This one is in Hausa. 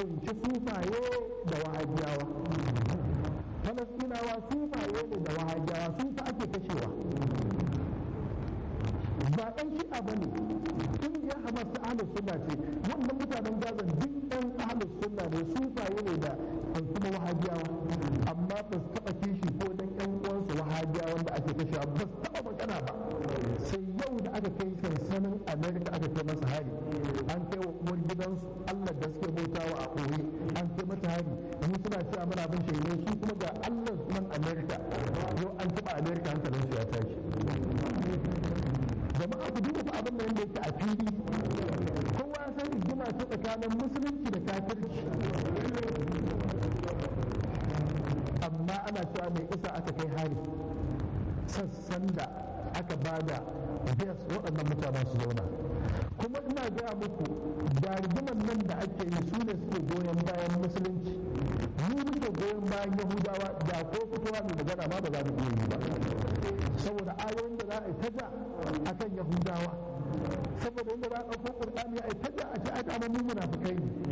kunshi sufaye da wahabiyawa. Falastinawa sufaye ne da wahabiyawa, su fa ake kashewa. Ba ɗan shi'a ba ne, ƙungiyar Hamas ta ahlus sunna ce, wannan mutanen Gaza duk ɗan ahlus sunna ne, sufaye ne da kuma wahabiyawa, amma ba su taɓa kishi ko dan ƴan uwansu wahabiyawan da ake kashewa ba su taɓa magana ba. Sai yau da aka kai sansanin Amerika aka kai masa hari, an kai wa uwar gidansu Allah da suke bautawa a ɓoye, an kai mata hari, mu suna cewa muna bin shahidai, su kuma ga Allah nan Amerika, yau an taɓa Amerika hankalinsu ya tashi. Jama'a ku duba fa abin da yanda yake a fili, kowa ya san rigima ce tsakanin musulunci da kafirci, amma ana cewa mai isa aka kai hari sassan da aka bada bes waɗannan mutanen su zauna. Kuma ina gaya muku da rigiman nan da ake yi su ne suke goyon bayan musulunci, mu muke goyon bayan Yahudawa, da ko fitowa mai magana ma ba za mu iya yi ba, saboda ayoyin da za a yi ta ja a kan Yahudawa, saboda inda za a ɗauko ƙur'ani a yi ta ja a ce a dama mu munafukai ne.